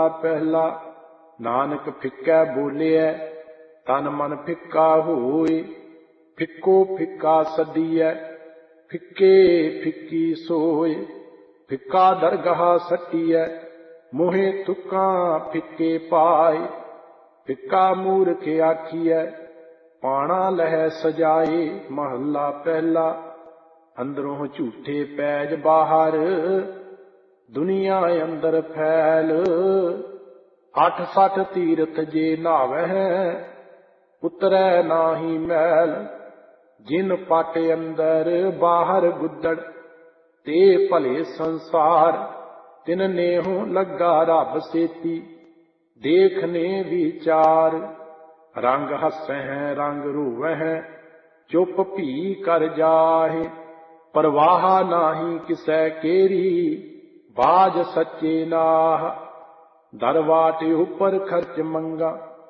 ਪਹਿਲਾ ਨਾਨਕ ਫਿੱਕੈ ਬੋਲਿਐ ਤਨ ਮਨ ਫਿੱਕਾ ਹੋਇ। ਫਿੱਕੋ ਫਿੱਕਾ ਸਦੀਐ ਫਿੱਕੇ ਫਿੱਕੀ ਸੋਇ। ਫਿੱਕਾ ਦਰਗਾਹ ਸੱਟੀਐ ਮੋਹਿ ਤੁਕਾਂ ਫਿੱਕੇ ਪਾਏ। ਫਿੱਕਾ ਮੂਰਖ ਆਖੀਐ ਪਾਣਾ ਲਹਿ ਸਜਾਏ। ਮਹੱਲਾ ਪਹਿਲਾ ਅੰਦਰੋਂ ਝੂਠੇ ਪੈਜ ਬਾਹਰ ਦੁਨੀਆ ਅੰਦਰ ਫੈਲ। 68 ਤੀਰਥ ਜੇ ਨਾਵਹਿ ਉਤਰੈ ਨਾਹੀ ਮੈਲ। ਜਿਨ ਪਟ ਅੰਦਰ ਬਾਹਰ ਗੁੱਦੜ ਤੇ ਭਲੇ ਸੰਸਾਰ। ਤਿਨ ਨੇਹੋਂ ਲੱਗਾ ਰੱਬ ਸੇਤੀ ਦੇਖਨੇ ਵਿਚਾਰ। ਰੰਗ ਹੱਸਹਿ ਰੰਗ ਰੋਵਹਿ ਚੁੱਪ ਭੀ ਕਰ ਜਾਹਿ। ਪਰਵਾਹ ਨਾਹੀ ਕਿਸੈ ਕੇਰੀ ਬਾਜ ਸੱਚੇ ਨਾਹ। ਦਰਵਾਟੇ ਉੱਪਰ ਖਰਚ ਮੰਗਾ